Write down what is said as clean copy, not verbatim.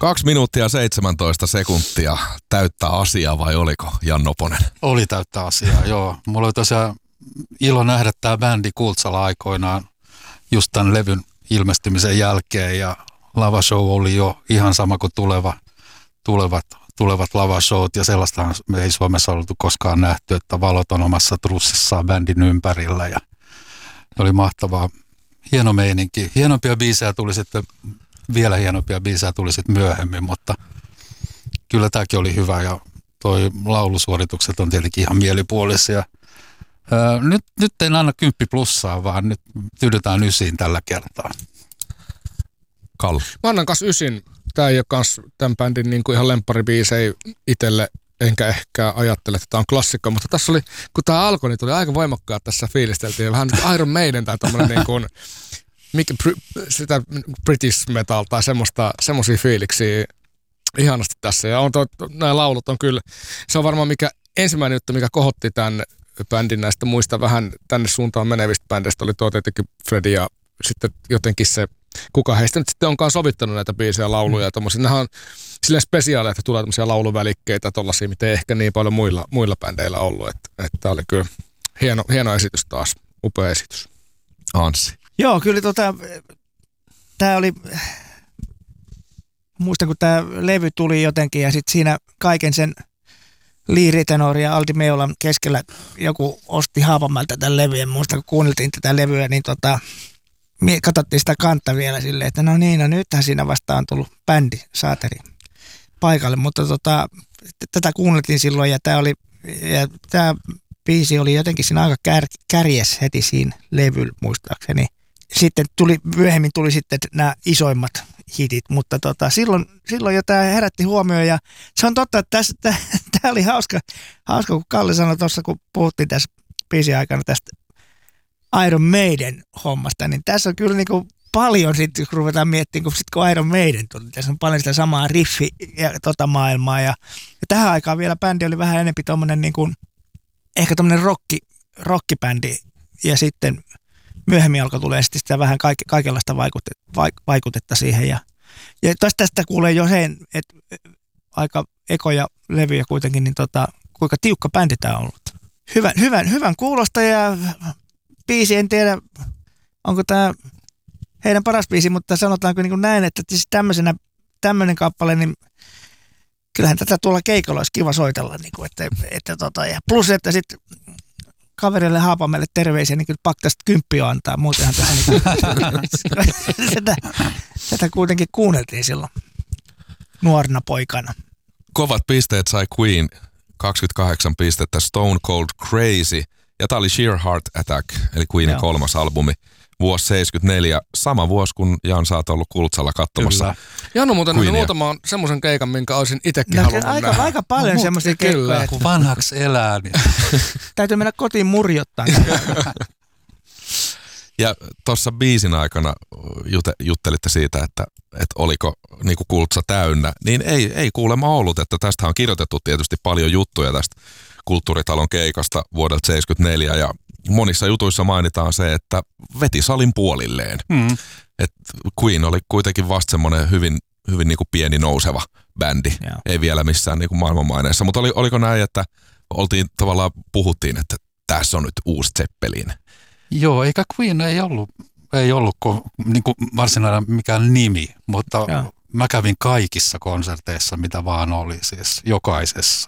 2 minuuttia 17 sekuntia täyttä asiaa vai oliko, Jan Noponen? Oli täyttä asiaa, joo. Mulla oli tosiaan ilo nähdä tämä bändi Kultsalla aikoinaan just tämän levyn ilmestymisen jälkeen ja lavashow oli jo ihan sama kuin tulevat lavashowt ja sellaistahan me ei Suomessa oltu koskaan nähty, että valot on omassa trussissaan bändin ympärillä ja oli mahtavaa. Hieno meininki. Hienompia biisejä tuli sitten, vielä hienompia biisejä tuli sitten myöhemmin, mutta kyllä tämäkin oli hyvä ja toi laulusuoritukset on tietenkin ihan mielipuolisia. Nyt en anna 10 plussaa, vaan nyt tyydytään 9 tällä kertaa. Kalle. Mä annan kanssa 9. Tämä ei ole kans tämän bändin niin kuin ihan lempparibiisejä itselle, enkä ehkä ajattele, että tämä on klassikko, mutta tässä oli, kun tämä alkoi, niin tuli aika voimakkaat tässä fiilisteltiin. Vähän Iron Maiden tai tommoinen niin kuin, sitä British metal tai semmoisia fiiliksiä ihanasti tässä. Ja nämä laulut on kyllä, se on varmaan ensimmäinen juttu, mikä kohotti tämän bändin näistä muista vähän tänne suuntaan menevistä bändeistä, oli tietenkin Freddy ja sitten jotenkin se, kuka heistä nyt sitten onkaan sovittanut näitä biisejä, lauluja ja tommosia. Nämä on silleen spesiaaleja, että tulee tämmöisiä lauluvälikkeitä tollaisia, mitä ei ehkä niin paljon muilla bändeillä ollut. Että oli kyllä hieno esitys taas, upea esitys. Anssi. Joo, kyllä tämä oli, muistan kun tämä levy tuli jotenkin ja sitten siinä kaiken sen Lee Ritenour ja Aldi Meolan keskellä joku osti Haapamäeltä tämän levyä. Muistan kun kuunneltiin tätä levyä, niin katsottiin sitä kantta vielä silleen, että no nythän siinä vasta on tullut bändi, saateri paikalle, mutta tätä kuunneltiin silloin ja tämä biisi oli jotenkin siinä aika kärjes heti siinä levyllä muistaakseni. Sitten myöhemmin tuli sitten nämä isoimmat hitit, mutta silloin jo tämä herätti huomioon ja se on totta, että tämä oli hauska, kun Kalle sanoi tuossa, kun puhuttiin tässä biisin aikana tästä Iron Maiden hommasta, niin tässä on kyllä niinku paljon sitten, kun ruvetaan miettimään, kun Iron Maiden tuli. Tässä on paljon sitä samaa riffi ja maailmaa. Ja tähän aikaan vielä bändi oli vähän enemmän tommonen niinku, ehkä tommonen rockibändi. Ja sitten myöhemmin alkoi tulee sitten sitä vähän kaikenlaista vaikutetta siihen. Ja tästä kuulee jo sen, että aika ekoja levyjä kuitenkin, niin kuinka tiukka bändi tämä on ollut. Hyvän kuulosta ja biisi, en tiedä, onko tämä heidän paras biisi, mutta sanotaanko niin kuin näin, että siis tämmöinen kappale, niin kyllähän tätä tuolla keikolla olisi kiva soitella. Niin kuin, ja plus, että sitten kaverille Haapamäelle terveisiä, niin kyllä pakko tästä 10 antaa. Muutenhan tässä niin tätä kuitenkin kuunneltiin silloin nuorena poikana. Kovat pisteet sai Queen, 28 pistettä, Stone Cold Crazy. Ja tämä oli Sheer Heart Attack, eli Queenin 3. albumi, vuosi 74, sama vuosi kun Jan sä oot ollut Kultsalla katsomassa. Kyllä. Janu muuten muutamaan semmoisen keikan, minkä olisin itsekin halunnut nähdä. Aika paljon semmoisia keikkoja. Kun vanhaksi elää, niin täytyy mennä kotiin murjottaa. Ja tuossa biisin aikana juttelitte siitä, että oliko niinku Kultsa täynnä, niin ei kuulemma ollut, että tästä on kirjoitettu tietysti paljon juttuja tästä Kulttuuritalon keikasta vuodelta 1974 ja monissa jutuissa mainitaan se, että veti salin puolilleen. Et Queen oli kuitenkin vasta semmoinen hyvin niinku pieni nouseva bändi, ei vielä missään niinku maailmanmaineessa, mutta oliko näin, että puhuttiin, että tässä on nyt uusi Zeppelin? Joo, eikä Queen ei ollut niinku varsinainen mikään nimi, mutta mä kävin kaikissa konserteissa, mitä vaan oli, siis jokaisessa.